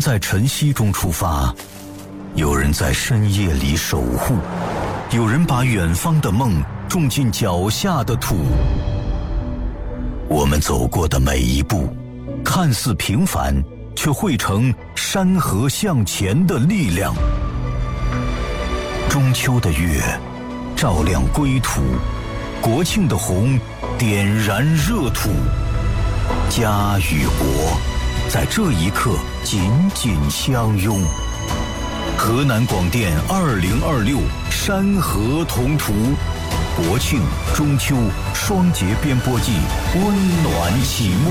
在晨曦中出发，有人在深夜里守护，有人把远方的梦种进脚下的土。我们走过的每一步，看似平凡，却汇成山河向前的力量。中秋的月照亮归途，国庆的红点燃热土，家与国在这一刻紧紧相拥。河南广电2026山河同途，国庆、中秋双节编播季温暖启幕。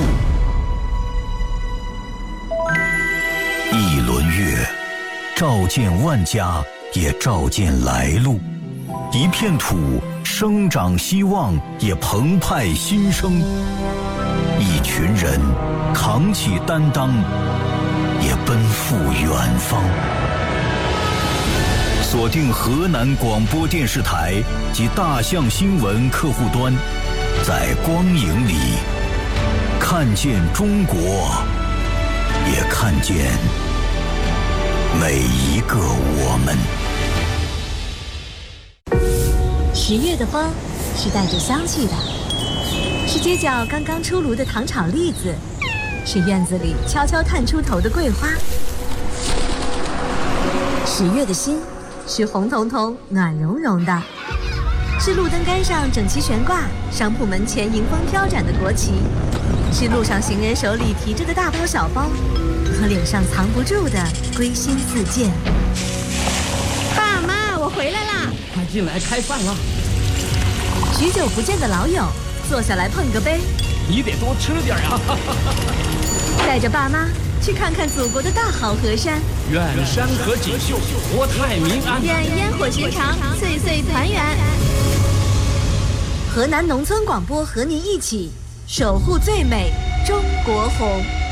一轮月，照见万家，也照见来路。一片土，生长希望，也澎湃新生。一群人，扛起担当，也奔赴远方。锁定河南广播电视台及大象新闻客户端，在光影里看见中国，也看见每一个我们。 10月的风是带着香气的，是街角刚刚出炉的糖炒栗子，是院子里悄悄探出头的桂花。10月的心是红彤彤暖融融的，是路灯杆上整齐悬挂，商铺门前迎风飘展的国旗，是路上行人手里提着的大包小包，和脸上藏不住的归心似箭。 爸妈，我回来啦！ 快进来开饭了。 许久不见的老友，坐下来碰个杯。 你得多吃点呀！ 带着爸妈去看看祖国的大好河山。 愿山河锦绣，国泰民安。 愿烟火寻常，岁岁团圆。 河南农村广播和您一起守护最美中国红。